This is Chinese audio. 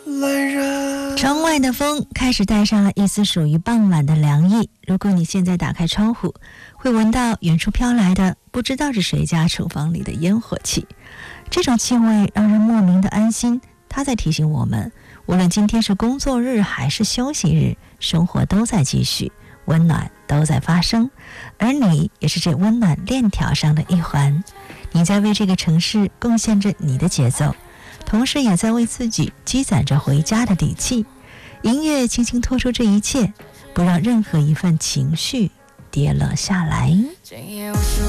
窗外的风开始带上了一丝属于傍晚的凉意。如果你现在打开窗户，会闻到远处飘来的不知道是谁家厨房里的烟火气。这种气味让人莫名的安心，它在提醒我们，无论今天是工作日还是休息日，生活都在继续，温暖都在发生，而你也是这温暖链条上的一环。你在为这个城市贡献着你的节奏，同时也在为自己积攒着回家的底气。音乐轻轻拖出这一切，不让任何一份情绪跌落下来。